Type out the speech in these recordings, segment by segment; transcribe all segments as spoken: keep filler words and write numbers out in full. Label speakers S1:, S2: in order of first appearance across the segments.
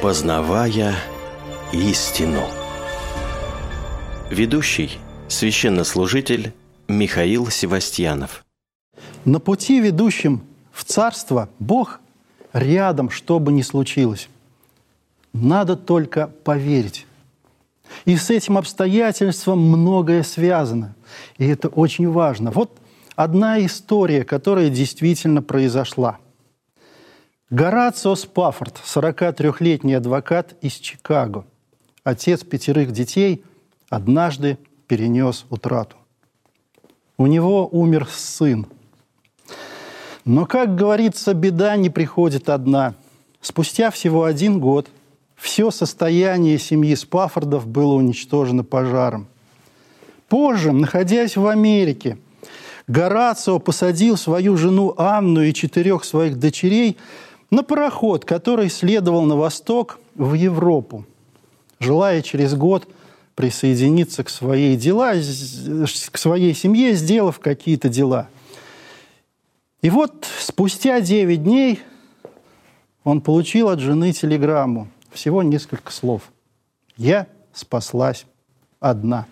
S1: Познавая истину. Ведущий – священнослужитель Михаил Севастьянов.
S2: На пути, ведущем в Царство, Бог рядом, что бы ни случилось. Надо только поверить. И с этим обстоятельством многое связано. И это очень важно. Вот одна история, которая действительно произошла. Горацио Спаффорд, сорокатрёхлетний адвокат из Чикаго, отец пятерых детей, однажды перенес утрату. У него умер сын. Но, как говорится, беда не приходит одна. Спустя всего один год все состояние семьи Спаффордов было уничтожено пожаром. Позже, находясь в Америке, Горацио посадил свою жену Анну и четырех своих дочерей на пароход, который следовал на восток в Европу, желая через год присоединиться к своей, дела, к своей семье, сделав какие-то дела. И вот спустя девять дней он получил от жены телеграмму. Всего несколько слов. «Я спаслась одна».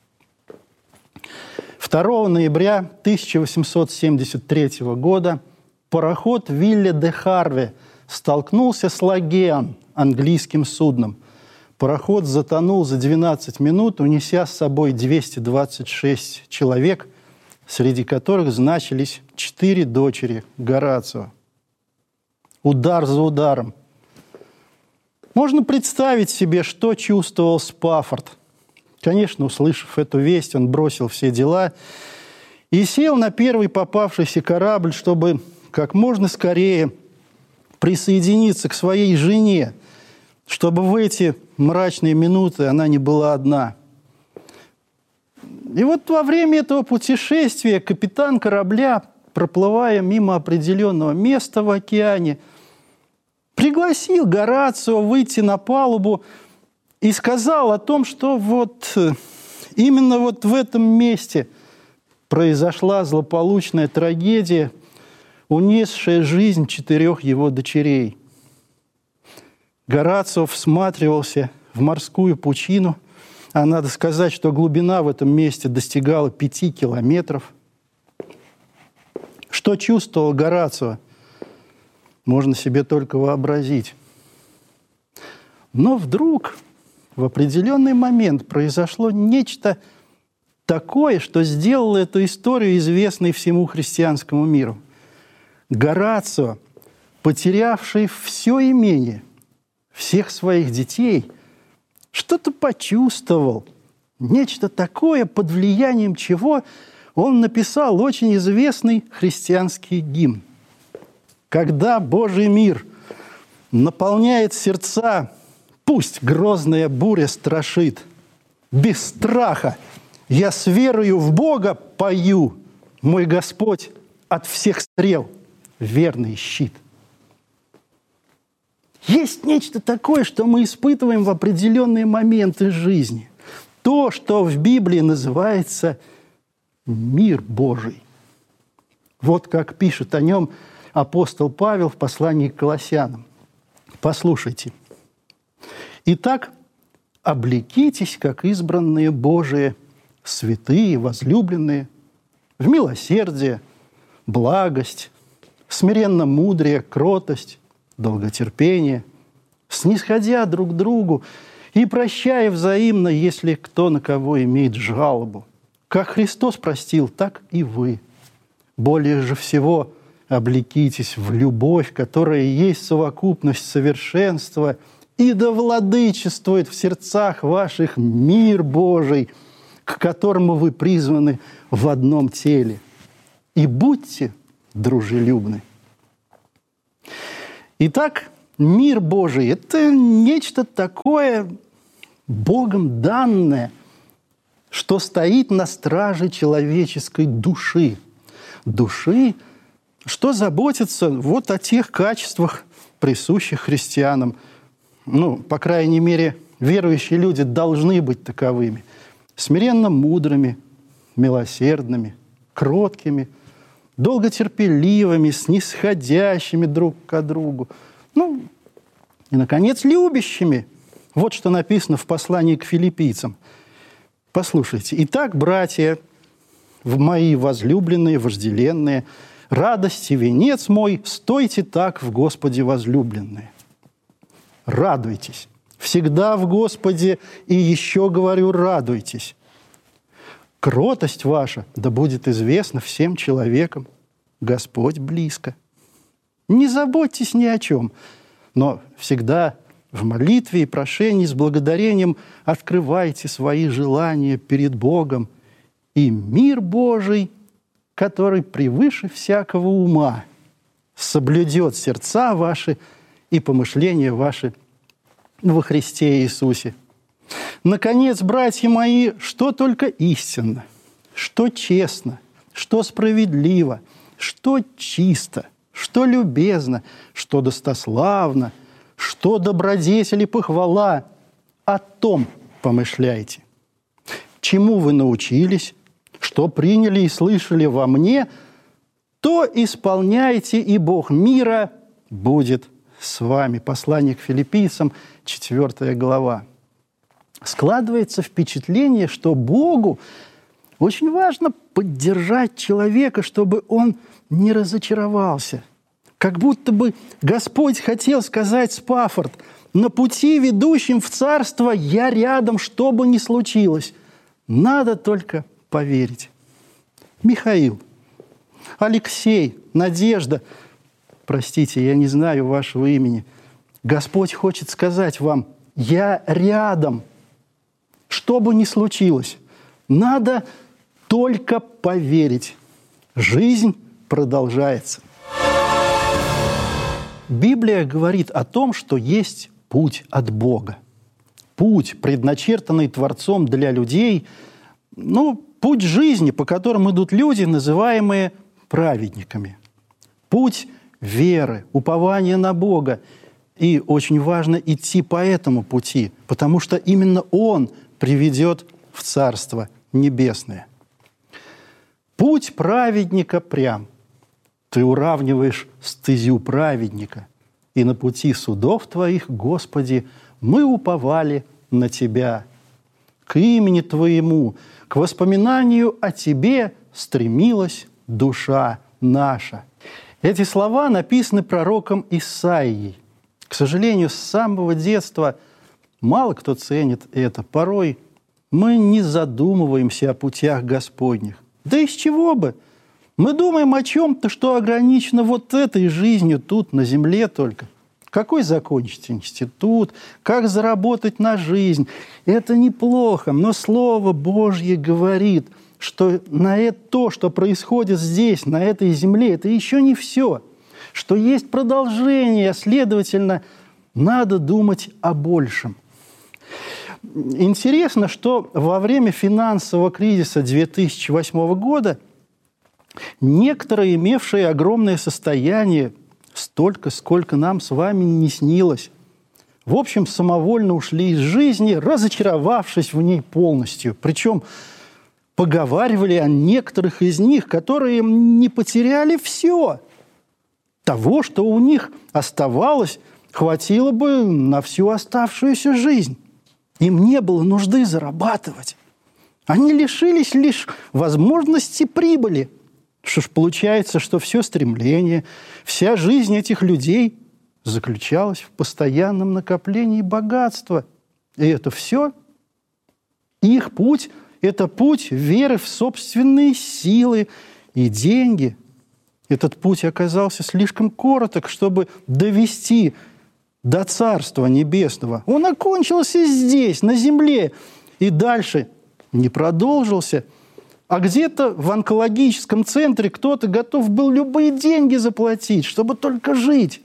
S2: второго ноября тысяча восемьсот семьдесят третьего года пароход Вилля де Харве столкнулся с Лагеан, английским судном. Пароход затонул за двенадцать минут, унеся с собой двести двадцать шесть человек, среди которых значились четыре дочери Горацио. Удар за ударом. Можно представить себе, что чувствовал Спаффорд. Конечно, услышав эту весть, он бросил все дела и сел на первый попавшийся корабль, чтобы как можно скорее присоединиться к своей жене, чтобы в эти мрачные минуты она не была одна. И вот во время этого путешествия капитан корабля, проплывая мимо определенного места в океане, пригласил Горацио выйти на палубу и сказал о том, что вот именно вот в этом месте произошла злополучная трагедия, унесшая жизнь четырех его дочерей. Горацио всматривался в морскую пучину, а надо сказать, что глубина в этом месте достигала пяти километров. Что чувствовал Горацио, можно себе только вообразить. Но вдруг в определенный момент произошло нечто такое, что сделало эту историю известной всему христианскому миру. Горацио, потерявший все имение, всех своих детей, что-то почувствовал, нечто такое, под влиянием чего он написал очень известный христианский гимн. Когда Божий мир наполняет сердца, пусть грозная буря страшит. Без страха я с верою в Бога пою, мой Господь от всех стрел верный щит. Есть нечто такое, что мы испытываем в определенные моменты жизни. То, что в Библии называется мир Божий. Вот как пишет о нем апостол Павел в послании к Колоссянам. Послушайте. «Итак, облекитесь, как избранные Божии, святые, возлюбленные, в милосердие, благость, смиренно-мудрее, кротость, долготерпение, снисходя друг к другу и прощая взаимно, если кто на кого имеет жалобу. Как Христос простил, так и вы. Более же всего облекитесь в любовь, которая есть совокупность совершенства, и да владычествует в сердцах ваших мир Божий, к которому вы призваны в одном теле. И будьте дружелюбны». Итак, мир Божий – это нечто такое Богом данное, что стоит на страже человеческой души. Души, что заботится вот о тех качествах, присущих христианам. Ну, по крайней мере, верующие люди должны быть таковыми. Смиренно мудрыми, милосердными, кроткими, долготерпеливыми, снисходящими друг к другу. Ну, И, наконец, любящими. Вот что написано в послании к филиппийцам. Послушайте. «Итак, братья, мои возлюбленные, вожделенные, радость и венец мой, стойте так в Господе, возлюбленные». Радуйтесь. Всегда в Господе, и еще говорю, радуйтесь. Кротость ваша да будет известна всем человекам. Господь близко. Не заботьтесь ни о чем, но всегда в молитве и прошении с благодарением открывайте свои желания перед Богом, и мир Божий, который превыше всякого ума, соблюдет сердца ваши и помышления ваши во Христе Иисусе. Наконец, братья мои, что только истинно, что честно, что справедливо, что чисто, что любезно, что достославно, что добродетель и похвала, о том помышляйте. Чему вы научились, что приняли и слышали во мне, то исполняйте, и Бог мира будет с вами. Послание к филиппийцам, четвёртая глава. Складывается впечатление, что Богу очень важно поддержать человека, чтобы он не разочаровался. Как будто бы Господь хотел сказать Спаффорд: на пути, ведущем в царство, я рядом, что бы ни случилось. Надо только поверить. Михаил, Алексей, Надежда, простите, я не знаю вашего имени, Господь хочет сказать вам: я рядом, что бы ни случилось. Надо только поверить. Жизнь продолжается. Библия говорит о том, что есть путь от Бога. Путь, предначертанный Творцом для людей, ну, путь жизни, по которому идут люди, называемые праведниками. Путь веры, упования на Бога. И очень важно идти по этому пути, потому что именно Он приведет в Царство Небесное. Путь праведника прям. Ты уравниваешь стезю праведника, и на пути судов Твоих, Господи, мы уповали на Тебя. К имени Твоему, к воспоминанию о Тебе стремилась душа наша. Эти слова написаны пророком Исаией. К сожалению, с самого детства мало кто ценит это. Порой мы не задумываемся о путях Господних. Да из чего бы? Мы думаем о чем-то, что ограничено вот этой жизнью тут, на земле только. Какой закончить институт, как заработать на жизнь. Это неплохо, но Слово Божье говорит, что на это, то, что происходит здесь, на этой земле, это еще не все. Что есть продолжение, следовательно, надо думать о большем. Интересно, что во время финансового кризиса две тысячи восьмого года некоторые, имевшие огромное состояние, столько, сколько нам с вами не снилось, в общем, самовольно ушли из жизни, разочаровавшись в ней полностью. Причем поговаривали о некоторых из них, которые не потеряли все. Того, что у них оставалось, хватило бы на всю оставшуюся жизнь. Им не было нужды зарабатывать. Они лишились лишь возможности прибыли. Что ж, получается, что все стремление, вся жизнь этих людей заключалась в постоянном накоплении богатства. И это все их путь – это путь веры в собственные силы и деньги. Этот путь оказался слишком короток, чтобы довести до Царства Небесного. Он окончился здесь, на земле, и дальше не продолжился. А где-то в онкологическом центре кто-то готов был любые деньги заплатить, чтобы только жить.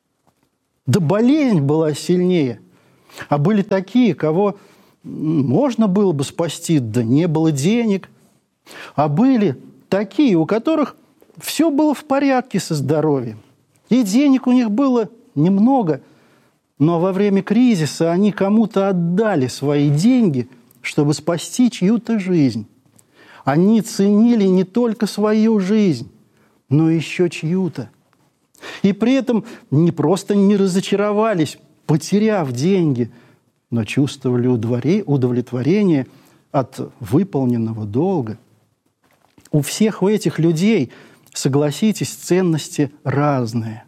S2: Да болезнь была сильнее. А были такие, кого можно было бы спасти, да не было денег. А были такие, у которых все было в порядке со здоровьем. И денег у них было немного, но во время кризиса они кому-то отдали свои деньги, чтобы спасти чью-то жизнь. Они ценили не только свою жизнь, но еще чью-то. И при этом не просто не разочаровались, потеряв деньги, но чувствовали удовлетворение от выполненного долга. У всех у этих людей, согласитесь, ценности разные.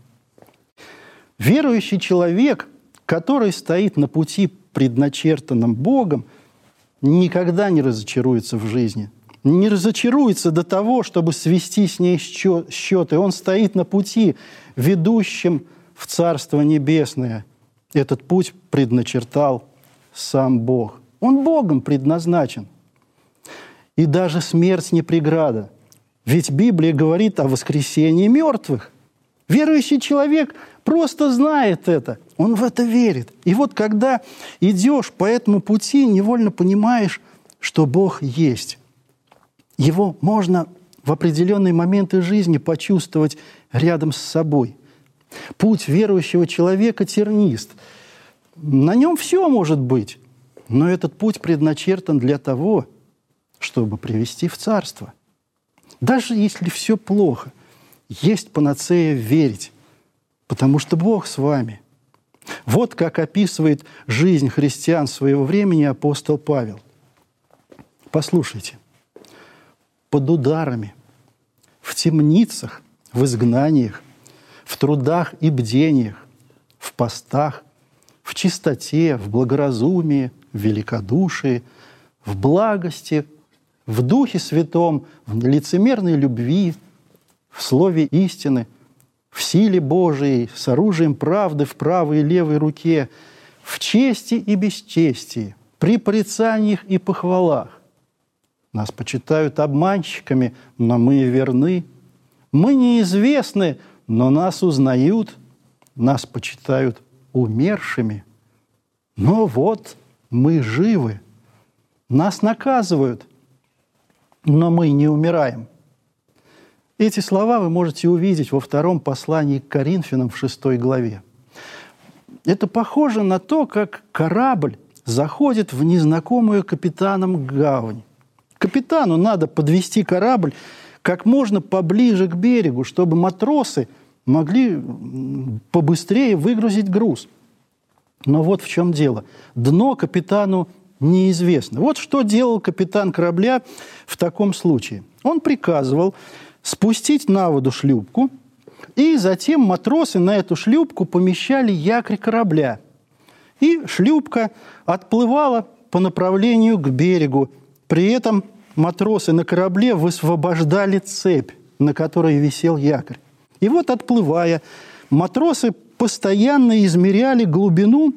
S2: Верующий человек, который стоит на пути, предначертанном Богом, никогда не разочаруется в жизни. Не разочаруется до того, чтобы свести с ней счеты. Он стоит на пути, ведущем в Царство Небесное. Этот путь предначертал сам Бог. Он Богом предназначен. И даже смерть не преграда. Ведь Библия говорит о воскресении мертвых. Верующий человек просто знает это. Он в это верит. И вот когда идешь по этому пути, невольно понимаешь, что Бог есть. Его можно в определенные моменты жизни почувствовать рядом с собой. Путь верующего человека тернист. На нем все может быть. Но этот путь предначертан для того, чтобы привести в Царство. Даже если все плохо, есть панацея верить, потому что Бог с вами. Вот как описывает жизнь христиан своего времени апостол Павел. Послушайте. Под ударами, в темницах, в изгнаниях, в трудах и бдениях, в постах, в чистоте, в благоразумии, в великодушии, в благости, в Духе Святом, в лицемерной любви, в слове истины, в силе Божией, с оружием правды в правой и левой руке, в чести и бесчестии, при порицаниях и похвалах. Нас почитают обманщиками, но мы верны. Мы неизвестны, но нас узнают. Нас почитают умершими. Но вот мы живы. Нас наказывают, но мы не умираем. Эти слова вы можете увидеть во втором послании к Коринфянам в шестой главе. Это похоже на то, как корабль заходит в незнакомую капитаном гавань. Капитану надо подвести корабль как можно поближе к берегу, чтобы матросы могли побыстрее выгрузить груз. Но вот в чем дело. Дно капитану неизвестно. Вот что делал капитан корабля в таком случае. Он приказывал спустить на воду шлюпку, и затем матросы на эту шлюпку помещали якорь корабля. И шлюпка отплывала по направлению к берегу. При этом матросы на корабле высвобождали цепь, на которой висел якорь. И вот, отплывая, матросы постоянно измеряли глубину,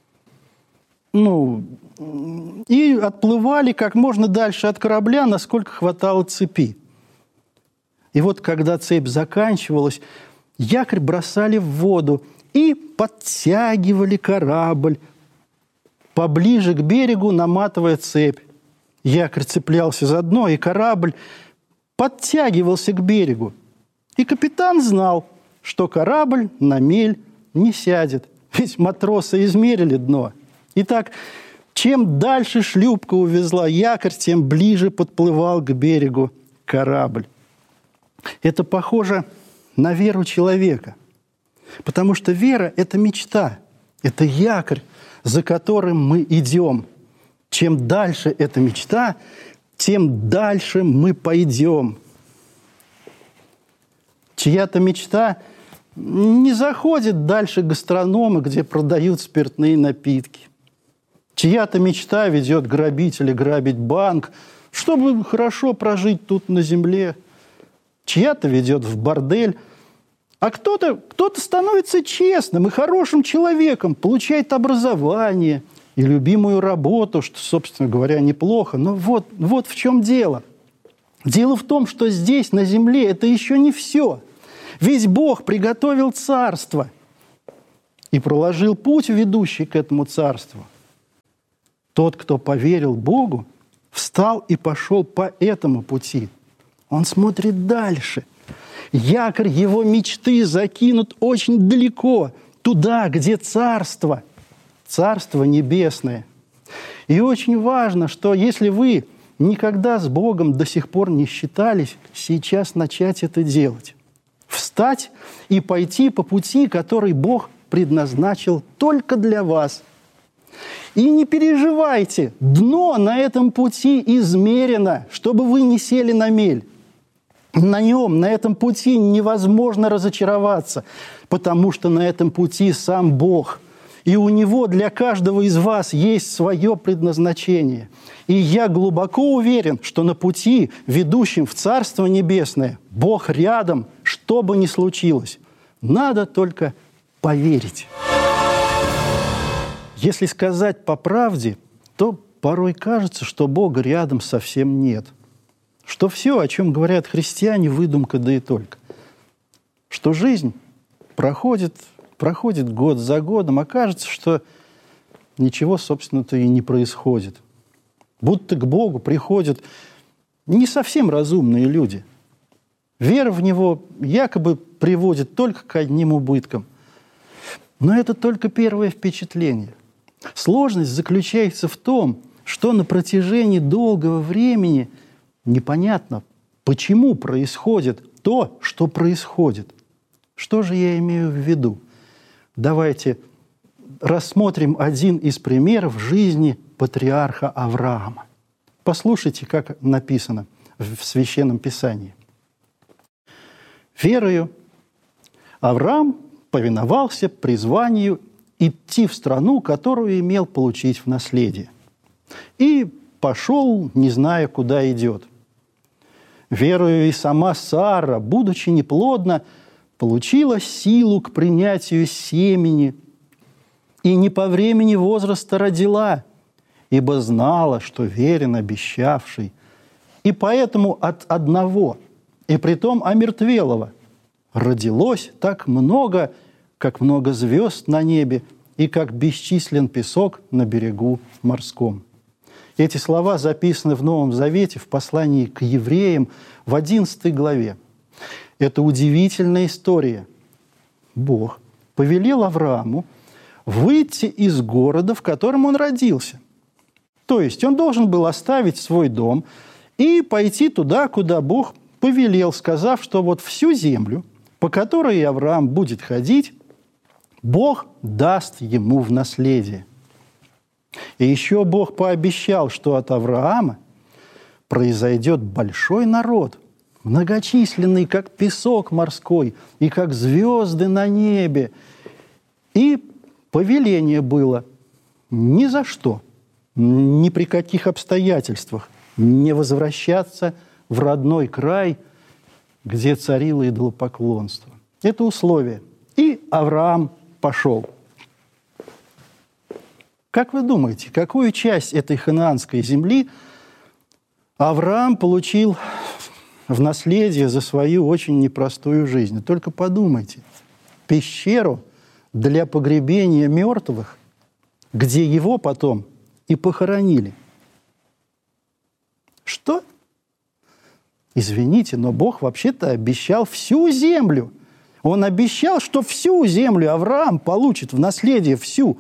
S2: ну, и отплывали как можно дальше от корабля, насколько хватало цепи. И вот, когда цепь заканчивалась, якорь бросали в воду и подтягивали корабль поближе к берегу, наматывая цепь. Якорь цеплялся за дно, и корабль подтягивался к берегу. И капитан знал, что корабль на мель не сядет, ведь матросы измерили дно. Итак, чем дальше шлюпка увезла якорь, тем ближе подплывал к берегу корабль. Это похоже на веру человека, потому что вера – это мечта, это якорь, за которым мы идем. Чем дальше эта мечта, тем дальше мы пойдем. Чья-то мечта не заходит дальше гастронома, где продают спиртные напитки. Чья-то мечта ведет грабителя грабить банк, чтобы хорошо прожить тут на земле. Чья-то ведет в бордель. А кто-то, кто-то становится честным и хорошим человеком, получает образование и любимую работу, что, собственно говоря, неплохо. Но вот, вот в чем дело. Дело в том, что здесь, на земле, это еще не все. Ведь Бог приготовил царство и проложил путь, ведущий к этому царству. Тот, кто поверил Богу, встал и пошел по этому пути. Он смотрит дальше. Якорь его мечты закинут очень далеко, туда, где царство, царство небесное. И очень важно, что если вы никогда с Богом до сих пор не считались, сейчас начать это делать. Встать и пойти по пути, который Бог предназначил только для вас. И не переживайте, дно на этом пути измерено, чтобы вы не сели на мель. На нем, на этом пути невозможно разочароваться, потому что на этом пути сам Бог. И у Него для каждого из вас есть свое предназначение. И я глубоко уверен, что на пути, ведущем в Царство Небесное, Бог рядом, что бы ни случилось. Надо только поверить. Если сказать по правде, то порой кажется, что Бога рядом совсем нет. Что все, о чем говорят христиане, выдумка, да и только. Что жизнь проходит, проходит год за годом, а кажется, что ничего, собственно-то, и не происходит. Будто к Богу приходят не совсем разумные люди. Вера в Него якобы приводит только к одним убыткам. Но это только первое впечатление. Сложность заключается в том, что на протяжении долгого времени непонятно, почему происходит то, что происходит. Что же я имею в виду? Давайте рассмотрим один из примеров жизни патриарха Авраама. Послушайте, как написано в Священном Писании. «Верою Авраам повиновался призванию идти в страну, которую имел получить в наследие, и пошел, не зная, куда идет. Верою и сама Сара, будучи неплодна, получила силу к принятию семени, и не по времени возраста родила, ибо знала, что верен обещавший, и поэтому от одного, и притом омертвелого, родилось так много, как много звезд на небе, и как бесчислен песок на берегу морском». Эти слова записаны в Новом Завете в послании к евреям в одиннадцатой главе. Это удивительная история. Бог повелел Аврааму выйти из города, в котором он родился. То есть он должен был оставить свой дом и пойти туда, куда Бог повелел, сказав, что вот всю землю, по которой Авраам будет ходить, Бог даст ему в наследие. И еще Бог пообещал, что от Авраама произойдет большой народ, многочисленный, как песок морской, и как звезды на небе. И повеление было ни за что, ни при каких обстоятельствах не возвращаться в родной край, где царило идолопоклонство. Это условие. И Авраам пошел. Как вы думаете, какую часть этой ханаанской земли Авраам получил в наследие за свою очень непростую жизнь? Только подумайте. Пещеру для погребения мертвых, где его потом и похоронили. Что? Извините, но Бог вообще-то обещал всю землю. Он обещал, что всю землю Авраам получит в наследие, всю.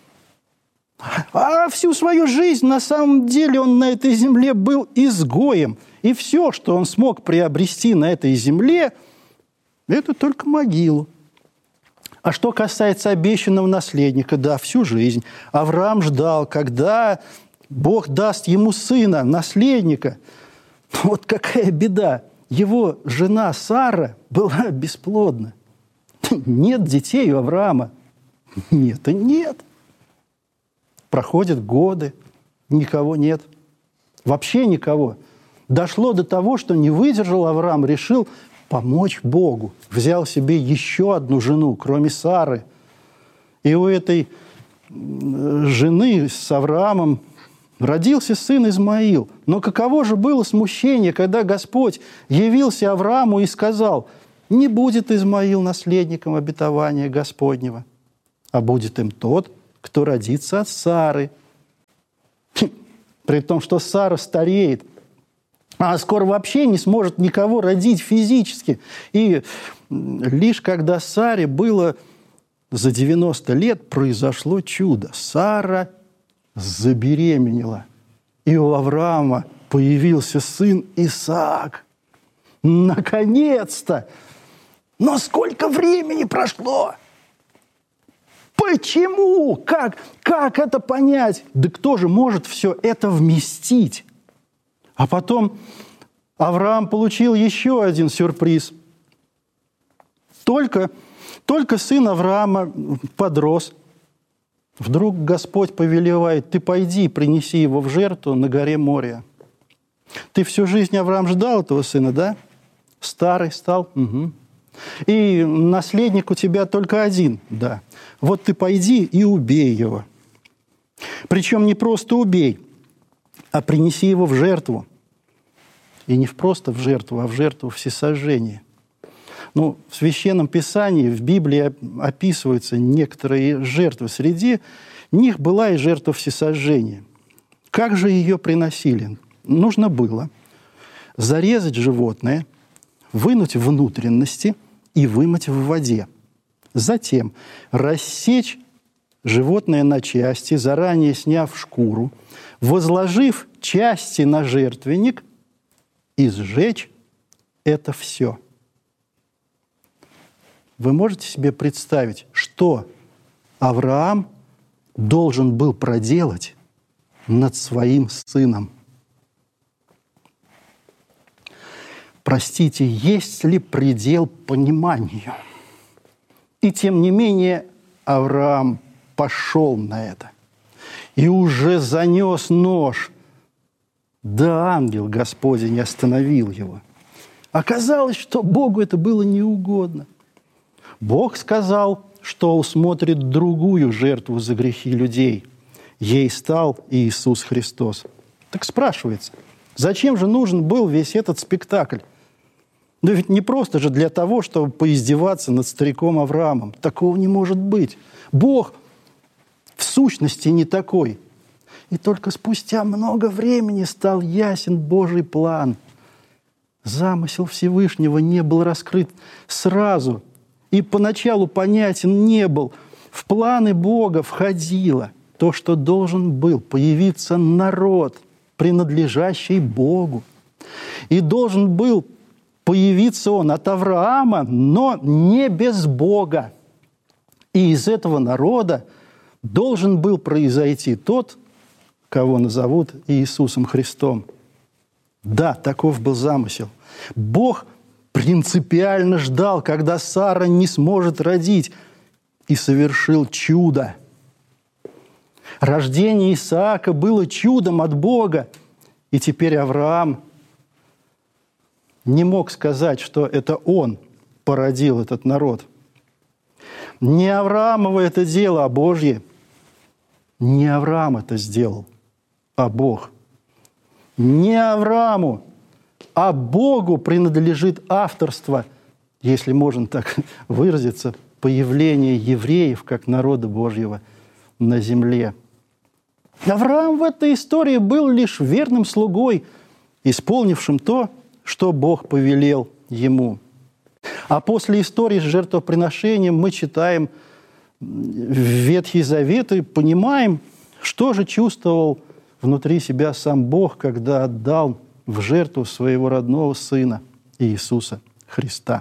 S2: А всю свою жизнь на самом деле он на этой земле был изгоем. И все, что он смог приобрести на этой земле, это только могилу. А что касается обещанного наследника, да, всю жизнь Авраам ждал, когда Бог даст ему сына, наследника. Вот какая беда. Его жена Сара была бесплодна. Нет детей у Авраама. Нет и нет. Проходят годы, никого нет. Вообще никого. Дошло до того, что не выдержал Авраам, решил помочь Богу. Взял себе еще одну жену, кроме Сары. И у этой жены с Авраамом родился сын Измаил. Но каково же было смущение, когда Господь явился Аврааму и сказал: не будет Измаил наследником обетования Господнего, а будет им тот, кто родится от Сары. При том, что Сара стареет, а скоро вообще не сможет никого родить физически. И лишь когда Саре было за девяносто лет, произошло чудо. Сара забеременела, и у Авраама появился сын Исаак. Наконец-то! Но сколько времени прошло? Почему? Как? Как это понять? Да кто же может все это вместить? А потом Авраам получил еще один сюрприз. Только, только сын Авраама подрос. Вдруг Господь повелевает: ты пойди, принеси его в жертву на горе Мория. Ты всю жизнь, Авраам, ждал этого сына, да? Старый стал? Угу. И наследник у тебя только один, да. Вот ты пойди и убей его. Причем не просто убей, а принеси его в жертву. И не просто в жертву, а в жертву всесожжения. Ну, в Священном Писании, в Библии описываются некоторые жертвы. Среди них была и жертва всесожжения. Как же ее приносили? Нужно было зарезать животное, вынуть внутренности и вымыть в воде. Затем рассечь животное на части, заранее сняв шкуру, возложив части на жертвенник и сжечь это все. Вы можете себе представить, что Авраам должен был проделать над своим сыном? Простите, есть ли предел пониманию? И тем не менее Авраам пошел на это и уже занес нож. Да ангел Господень не остановил его. Оказалось, что Богу это было неугодно. Бог сказал, что усмотрит другую жертву за грехи людей. Ей стал Иисус Христос. Так спрашивается, зачем же нужен был весь этот спектакль? Да ведь не просто же для того, чтобы поиздеваться над стариком Авраамом. Такого не может быть. Бог в сущности не такой. И только спустя много времени стал ясен Божий план. Замысел Всевышнего не был раскрыт сразу, и поначалу понятен не был. В планы Бога входило то, что должен был появиться народ, принадлежащий Богу. И должен был появиться он от Авраама, но не без Бога. И из этого народа должен был произойти тот, кого назовут Иисусом Христом. Да, таков был замысел. Бог принципиально ждал, когда Сара не сможет родить, и совершил чудо. Рождение Исаака было чудом от Бога, и теперь Авраам не мог сказать, что это он породил этот народ. Не Авраамово это дело, а Божье. Не Авраам это сделал, а Бог. Не Аврааму, а Богу принадлежит авторство, если можно так выразиться, появления евреев как народа Божьего на земле. Авраам в этой истории был лишь верным слугой, исполнившим то, что Бог повелел ему. А после истории с жертвоприношением мы читаем Ветхий Завет и понимаем, что же чувствовал внутри себя сам Бог, когда отдал в жертву своего родного Сына Иисуса Христа.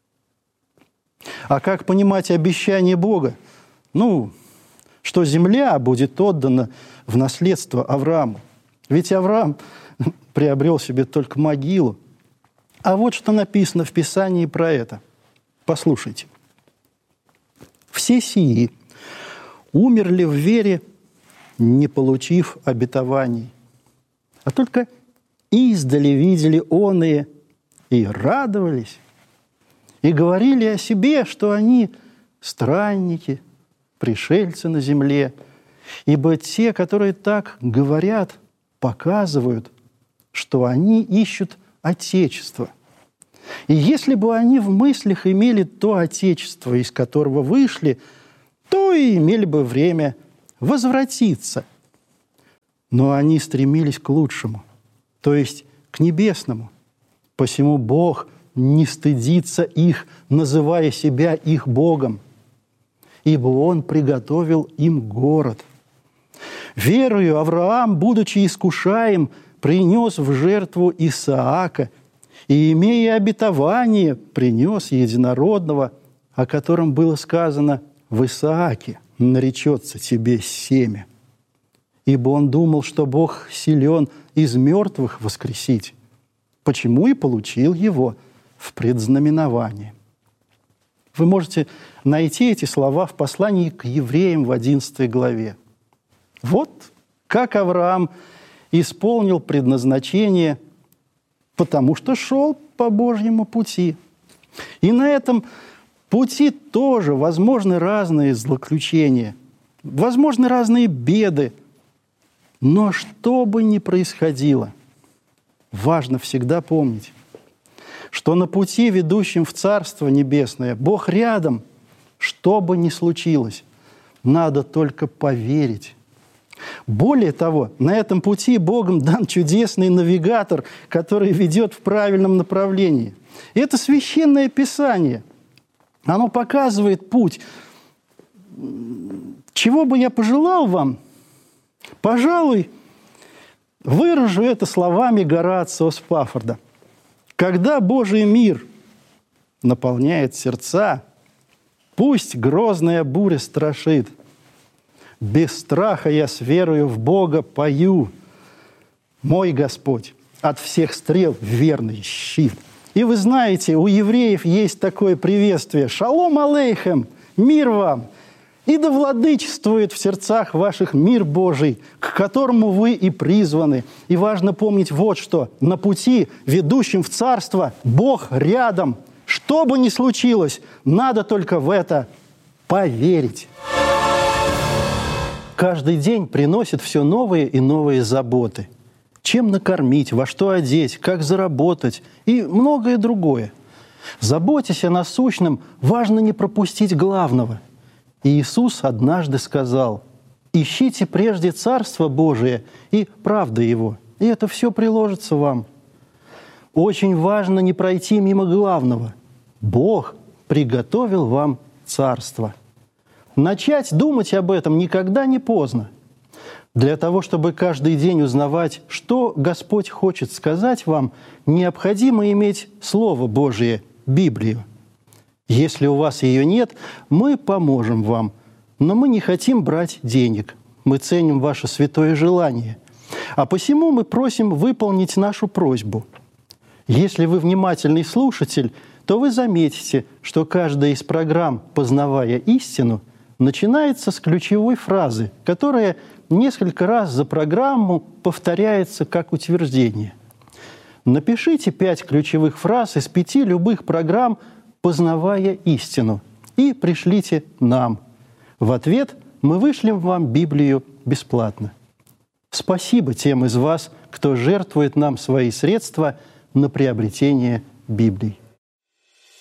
S2: А как понимать обещание Бога? Ну, что земля будет отдана в наследство Аврааму. Ведь Авраам приобрел себе только могилу. А вот что написано в Писании про это. Послушайте. «Все сии умерли в вере, не получив обетований, а только издали видели оные и радовались, и говорили о себе, что они странники, пришельцы на земле, ибо те, которые так говорят, показывают, что они ищут Отечество. И если бы они в мыслях имели то Отечество, из которого вышли, то и имели бы время возвратиться. Но они стремились к лучшему, то есть к небесному. Посему Бог не стыдится их, называя себя их Богом, ибо Он приготовил им город. Верою Авраам, будучи искушаем, принес в жертву Исаака, и, имея обетование, принес единородного, о котором было сказано в Исааке наречется тебе семя. Ибо он думал, что Бог силен из мертвых воскресить, почему и получил его в предзнаменование». Вы можете найти эти слова в послании к евреям в одиннадцатой главе. Вот как Авраам исполнил предназначение, потому что шел по Божьему пути. И на этом пути тоже возможны разные злоключения, возможны разные беды. Но что бы ни происходило, важно всегда помнить, что на пути, ведущем в Царство Небесное, Бог рядом, что бы ни случилось. Надо только поверить. Более того, на этом пути Богом дан чудесный навигатор, который ведет в правильном направлении. И это Священное Писание. Оно показывает путь. Чего бы я пожелал вам? Пожалуй, выражу это словами Горацио Спаффорда. Когда Божий мир наполняет сердца, пусть грозная буря страшит. Без страха я с верою в Бога пою. Мой Господь от всех стрел верный щит. И вы знаете, у евреев есть такое приветствие: «Шалом алейхем, мир вам!» И да владычествует в сердцах ваших мир Божий, к которому вы и призваны. И важно помнить вот что. На пути, ведущем в Царство, Бог рядом. Что бы ни случилось, надо только в это поверить. Каждый день приносит все новые и новые заботы. Чем накормить, во что одеть, как заработать и многое другое. Заботясь о насущном, важно не пропустить главного. И Иисус однажды сказал: «Ищите прежде Царство Божие и правды Его, и это все приложится вам». Очень важно не пройти мимо главного. Бог приготовил вам Царство. Начать думать об этом никогда не поздно. Для того, чтобы каждый день узнавать, что Господь хочет сказать вам, необходимо иметь Слово Божие, Библию. Если у вас ее нет, мы поможем вам, но мы не хотим брать денег. Мы ценим ваше святое желание. А посему мы просим выполнить нашу просьбу. Если вы внимательный слушатель, то вы заметите, что каждая из программ «Познавая истину» начинается с ключевой фразы, которая несколько раз за программу повторяется как утверждение. Напишите пять ключевых фраз из пяти любых программ «Познавая истину» и пришлите нам. В ответ мы вышлем вам Библию бесплатно. Спасибо тем из вас, кто жертвует нам свои средства на приобретение Библии.